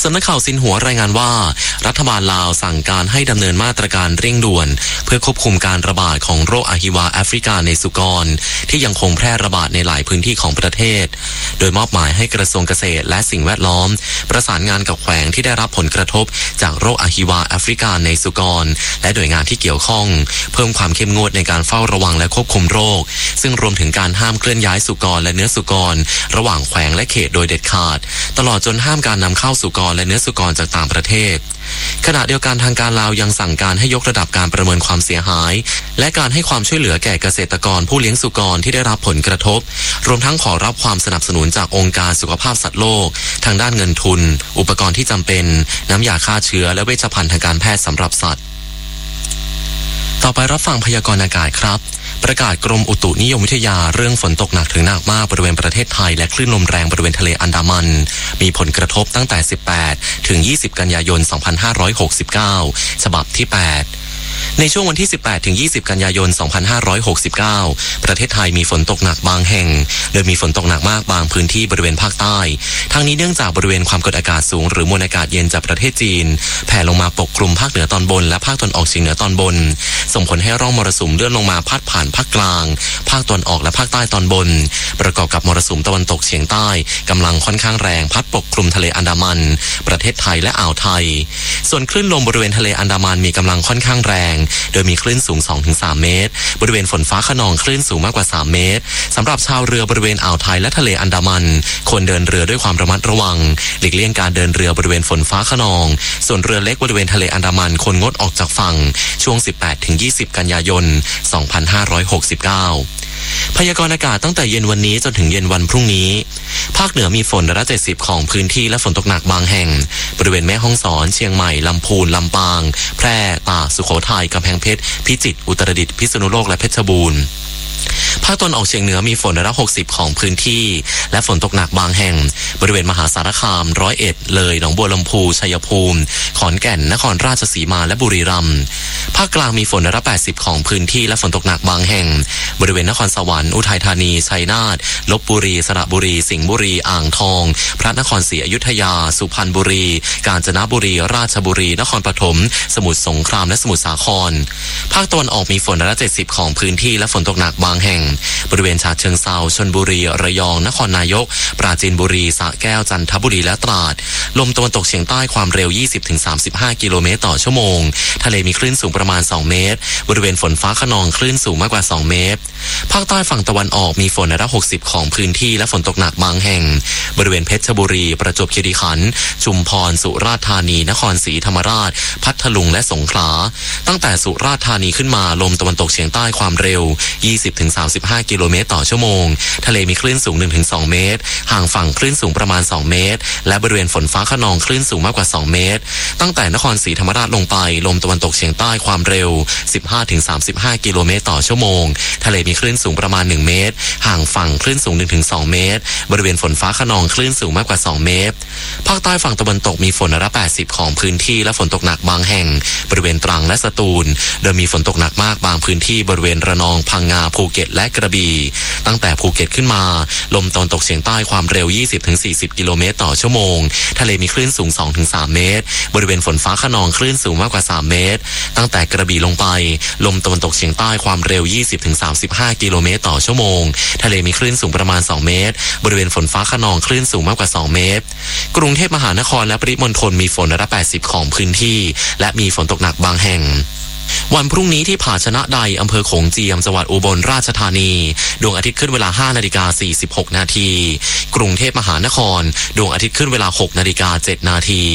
ำนักข่าวซินหัวรายงานว่ารัฐบาลลาวสั่งการให้ดำเนินมาตรการเร่งด่วนเพื่อควบคุมการระบาดของโรคอะฮิวาแอฟริกาในสุกรที่ยังคงแพร่ระบาดในหลายพื้นที่ของประเทศโดยมอบหมายให้กระทรวงเกษตรและสิ่งแวดล้อมประสานงานกับแขวงที่ได้รับผลกระทบจากโรคอะฮิวาแอฟริกาในสุกรและหน่วยงานที่เกี่ยวข้องเพิ่มความเข้มงวดในการเฝ้าระวังและควบคุมโรคซึ่งรวมถึงการห้ามเคลื่อนย้ายสุกรและเนื้อสุกรระหว่างแขวงและเขตโดยเด็ดขาดตลอดจนห้ามการนำเข้าสุกรและเนื้อสุกรจากต่างประเทศขณะเดียวกันทางการลาวยังสั่งการให้ยกระดับการประเมินความเสียหายและการให้ความช่วยเหลือแก่เกษตรกรผู้เลี้ยงสุกรที่ได้รับผลกระทบรวมทั้งขอรับความสนับสนุนจากองค์การสุขภาพสัตว์โลกทางด้านเงินทุนอุปกรณ์ที่จำเป็นน้ำยาฆ่าเชื้อและเวชภัณฑ์ทางการแพทย์สำหรับสัตว์ต่อไปรับฟังพยากรณ์อากาศครับประกาศกรมอุตุนิยมวิทยาเรื่องฝนตกหนักถึงหนักมากบริเวณประเทศไทยและคลื่นลมแรงบริเวณทะเลอันดามันมีผลกระทบตั้งแต่18ถึง20กันยายน2569ฉบับที่8ในช่วงวันที่18ถึง20กันยายน2569ประเทศไทยมีฝนตกหนักบางแห่งโดยมีฝนตกหนักมากบางพื้นที่บริเวณภาคใต้ทั้งนี้เนื่องจากบริเวณความกดอากาศสูงหรือมวลอากาศเย็นจากประเทศจีนแผ่ลงมาปกคลุมภาคเหนือตอนบนและภาคตะวันออกเฉียงเหนือตอนบนส่งผลให้ร่องมรสุมเลื่อนลงมาพัดผ่านภาคกลางภาคตะวันออกและภาคใต้ตอนบนประกอบกับมรสุมตะวันตกเฉียงใต้กำลังค่อนข้างแรงพัดปกคลุมทะเลอันดามันประเทศไทยและอ่าวไทยส่วนคลื่นลมบริเวณทะเลอันดามันมีกำลังค่อนข้างแรงโดยมีคลื่นสูง 2-3 เมตรบริเวณฝนฟ้าคะนองคลื่นสูงมากกว่า3เมตรสำหรับชาวเรือบริเวณอ่าวไทยและทะเลอันดามันควรเดินเรือด้วยความระมัดระวังหลีกเลี่ยงการเดินเรือบริเวณฝนฟ้าคะนองส่วนเรือเล็กบริเวณทะเลอันดามันควรงดออกจากฝั่งช่วง 18-20 กันยายน 2569พยากรณ์อากาศตั้งแต่เย็นวันนี้จนถึงเย็นวันพรุ่งนี้ภาคเหนือมีฝนร้อยละ70ของพื้นที่และฝนตกหนักบางแห่งบริเวณแม่ฮ่องสอนเชียงใหม่ลำพูนลำปางแพร่ตากสุโขทัยกำแพงเพชรพิจิตรอุตรดิตถ์พิษณุโลกและเพชรบูรณ์ภาคตะวันออกเฉียงเหนือมีฝนร้อยละ60ของพื้นที่และฝนตกหนักบางแห่งบริเวณมหาสารคาม101เลยหนองบัวลำพูชัยภูมิขอนแก่นนครราชสีมาและบุรีรัมย์ภาคกลางมีฝนร้อยละ80ของพื้นที่และฝนตกหนักบางแห่งบริเวณนครสวรรค์อุทัยธานีชัยนาทลพบุรีสระบุรีสิงห์บุรีอ่างทองพระนครศรีอยุธยาสุพรรณบุรีกาญจนบุรีราชบุรีนครปฐมสมุทรสงครามและสมุทรสาครภาคตะวันออกมีฝนร้อยละ70ของพื้นที่และฝนตกหนักบางแห่งบริเวณฉะเชิงเทราชลบุรีระยองนครนายกปราจีนบุรีสระแก้วจันทบุรีและตราดลมตะวันตกเฉียงใต้ความเร็ว 20-35 กิโลเมตรต่อชั่วโมงทะเลมีคลื่นสูงประมาณ2เมตรบริเวณฝนฟ้าคะนองคลื่นสูงมากกว่า2เมตรภาคใต้ฝั่งตะวันออกมีฝนร้อยละ60ของพื้นที่และฝนตกหนักบางแห่งบริเวณเพชรบุรีประจวบคีรีขันธ์ชุมพรสุราษฎร์ธานีนครศรีธรรมราชพัทลุงและสงขลาตั้งแต่สุราษฎร์ธานีขึ้นมาลมตะวันตกเฉียงใต้ความเร็ว 20-35 กิโลเมตรต่อชั่วโมงทะเลมีคลื่นสูง 1-2 เมตรห่างฝั่งคลื่นสูงประมาณ2เมตรและบริเวณฝนฟ้าคะนองคลื่นสูงมากกว่า2เมตรตั้งแต่นครศรีธรรมราชลงไปลมตะวันตกเฉียงใต้ความเร็ว 15-35 กิโลเมตรต่อชั่วโมงทะเลมีคลื่นสูงประมาณ1เมตรห่างฝั่งคลื่นสูง 1-2 เมตรบริเวณฝนฟ้าคะนองคลื่นสูงมากกว่า2เมตรภาคใต้ฝั่งตะวันตกมีฝนร้อยละ80ของพื้นที่และฝนตกหนักบางแห่งบริเวณตรังและสตูลโดยมีฝนตกหนักมากบางพื้นที่บริเวณระนองพังงาภูเก็ตและกระบี่ตั้งแต่ภูเก็ตขึ้นมาลมตะวันตกเฉียงใต้ความเร็ว 20-40 กิโลเมตรต่อชั่วโมงทะเลมีคลื่นสูง 2-3 เมตรบริเวณฝนฟ้าคะนองคลื่นสูงมากกว่า3เมตรตั้งแต่กระบี่ลงไปลมตะวันตกเฉียงใต้ความเร็ว 20-35 กิโลเมตรต่อชั่วโมงทะเลมีคลื่นสูงประมาณ2เมตรบริเวณฝนฟ้าคะนองคลื่นสูงมากกว่า2เมตรกรุงเทพมหานครและปริมณฑลมีฝนร้อยละ80ของพื้นที่และมีฝนตกหนักบางแห่งวันพรุ่งนี้ที่ผาชนะใดอำเภอโขงเจียมจังหวัดอุบลราชธานีดวงอาทิตย์ขึ้นเวลา 5:46 นาทีกรุงเทพมหานครดวงอาทิตย์ขึ้นเวลา 6:07 นาที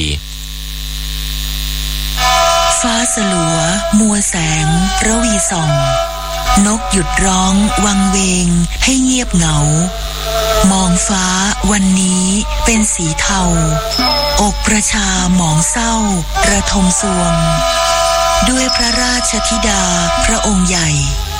ฟ้าสลัวมัวแสงระวีส่องนกหยุดร้องวังเวงให้เงียบเหงามองฟ้าวันนี้เป็นสีเทาอกประชาหมองเศร้าระทมสวงด้วยพระราชธิดาพระองค์ใหญ่